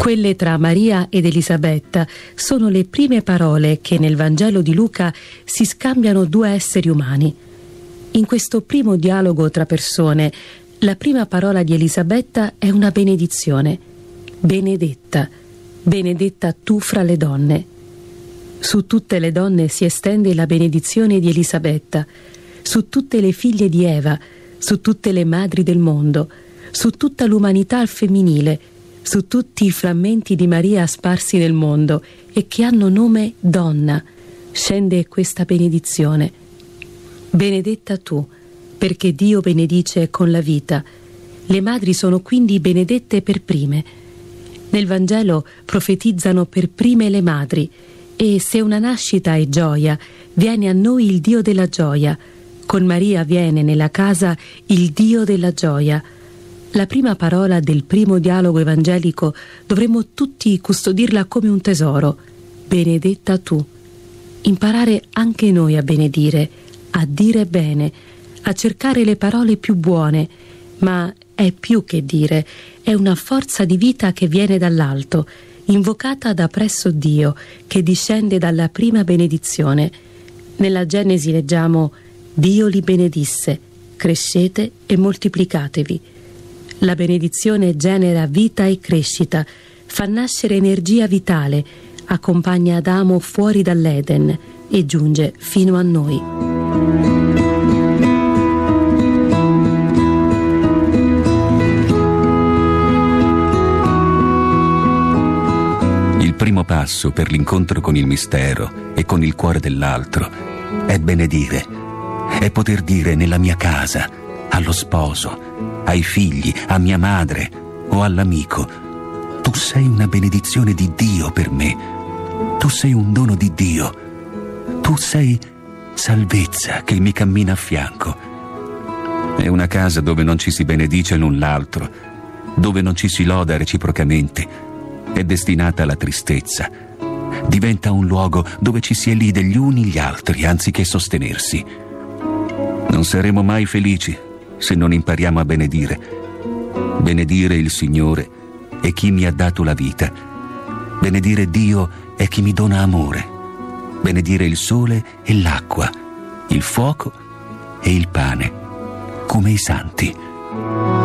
Quelle tra Maria ed Elisabetta sono le prime parole che nel Vangelo di Luca si scambiano due esseri umani. In questo primo dialogo tra persone, la prima parola di Elisabetta è una benedizione. Benedetta, benedetta tu fra le donne. Su tutte le donne si estende la benedizione di Elisabetta, su tutte le figlie di Eva, su tutte le madri del mondo, su tutta l'umanità al femminile, su tutti i frammenti di Maria sparsi nel mondo e che hanno nome donna, scende questa benedizione. Benedetta tu, perché Dio benedice con la vita. Le madri sono quindi benedette per prime. Nel Vangelo profetizzano per prime le madri, e se una nascita è gioia, viene a noi il Dio della gioia. Con Maria viene nella casa il Dio della gioia. La prima parola del primo dialogo evangelico dovremmo tutti custodirla come un tesoro. Benedetta tu. Imparare anche noi a benedire, a dire bene, a cercare le parole più buone, ma è più che dire, è una forza di vita che viene dall'alto, invocata da presso Dio, che discende dalla prima benedizione. Nella Genesi leggiamo: Dio li benedisse, crescete e moltiplicatevi. La benedizione genera vita e crescita, fa nascere energia vitale, accompagna Adamo fuori dall'Eden e giunge fino a noi. Il primo passo per l'incontro con il mistero e con il cuore dell'altro è benedire, è poter dire nella mia casa, allo sposo, ai figli, a mia madre o all'amico: tu sei una benedizione di Dio per me, tu sei un dono di Dio, tu sei salvezza che mi cammina a fianco. È una casa dove non ci si benedice l'un l'altro, dove non ci si loda reciprocamente, è destinata alla tristezza. Diventa un luogo dove ci si elide gli uni gli altri anziché sostenersi. Non saremo mai felici se non impariamo a benedire. Benedire il Signore è chi mi ha dato la vita. Benedire Dio è chi mi dona amore. Benedire il sole e l'acqua, il fuoco e il pane, come i santi.